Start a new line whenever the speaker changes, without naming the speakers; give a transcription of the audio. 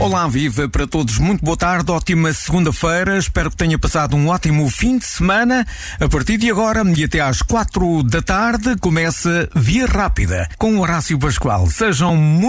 Olá, viva para todos, muito boa tarde, ótima segunda-feira, espero que tenha passado um ótimo fim de semana. A partir de agora e até às 4 da tarde começa Via Rápida com Horácio Pascoal. Sejam muito